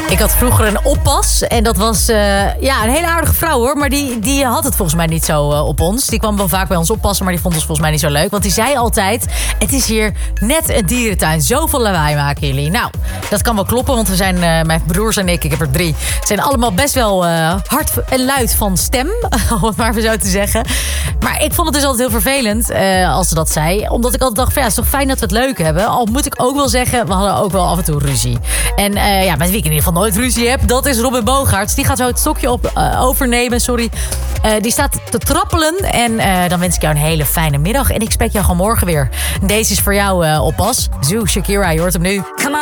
Ik had vroeger een oppas. En dat was een hele aardige vrouw hoor. Maar die had het volgens mij niet zo op ons. Die kwam wel vaak bij ons oppassen. Maar die vond ons volgens mij niet zo leuk. Want die zei altijd... Het is hier net een dierentuin. Zoveel lawaai maken jullie. Nou, dat kan wel kloppen. Want we zijn, mijn broers en ik heb er 3... zijn allemaal best wel hard en luid van stem. Om het maar even zo te zeggen. Maar ik vond het dus altijd heel vervelend als ze dat zei. Omdat ik altijd dacht, het is toch fijn dat we het leuk hebben. Al moet ik ook wel zeggen, we hadden ook wel af en toe ruzie. En met wie ik in ieder geval nooit ruzie heb, dat is Robin Bogaerts. Die gaat zo het stokje overnemen, sorry. Die staat te trappelen. En dan wens ik jou een hele fijne middag. En ik spreek jou gewoon morgen weer. Deze is voor jou, oppas. Zo, Shakira, je hoort hem nu.